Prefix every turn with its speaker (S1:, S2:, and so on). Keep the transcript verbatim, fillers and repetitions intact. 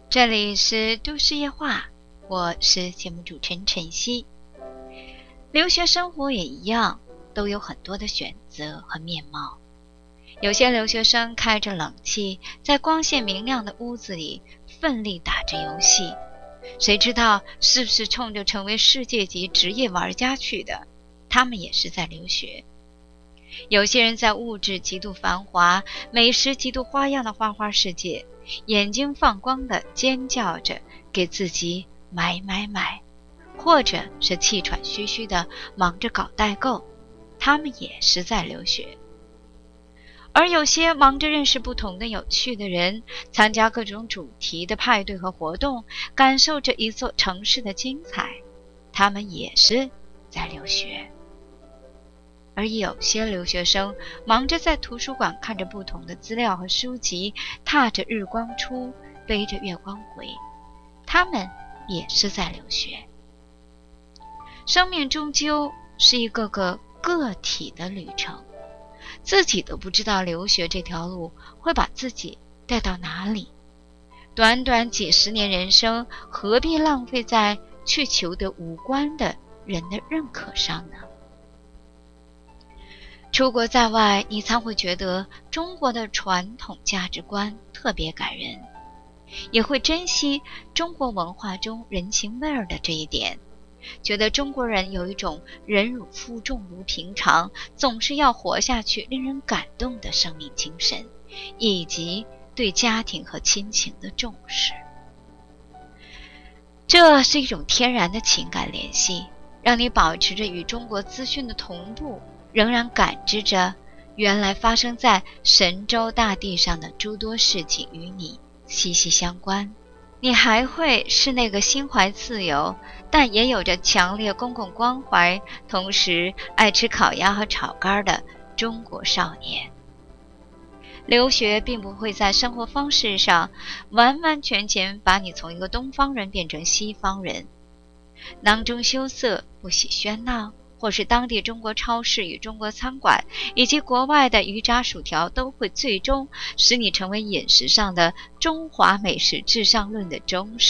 S1: 这里是都市夜话，我是节目主持人晨曦。留学生活也一样，都有很多的选择和面貌。有些留学生开着冷气，在光线明亮的屋子里奋力打着游戏，谁知道是不是冲着成为世界级职业玩家去的，他们也是在留学。有些人在物质极度繁华、美食极度花样的花花世界，眼睛放光的尖叫着给自己买买买，或者是气喘吁吁的忙着搞代购，他们也是在留学。而有些忙着认识不同的有趣的人，参加各种主题的派对和活动，感受着一座城市的精彩，他们也是在留学。而有些留学生忙着在图书馆看着不同的资料和书籍，踏着日光出，背着月光回，他们也是在留学。生命终究是一个个个体的旅程，自己都不知道留学这条路会把自己带到哪里。短短几十年人生，何必浪费在去求得无关的人的认可上呢？出国在外，你才会觉得中国的传统价值观特别感人，也会珍惜中国文化中人情味儿的这一点，觉得中国人有一种忍辱负重如平常，总是要活下去令人感动的生命精神，以及对家庭和亲情的重视。这是一种天然的情感联系，让你保持着与中国资讯的同步，仍然感知着原来发生在神州大地上的诸多事情与你息息相关。你还会是那个心怀自由，但也有着强烈公共关怀，同时爱吃烤鸭和炒肝的中国少年。留学并不会在生活方式上完完全全把你从一个东方人变成西方人，囊中羞涩，不喜喧闹，或是当地中国超市与中国餐馆以及国外的鱼炸薯条，都会最终使你成为饮食上的中华美食至上论的忠实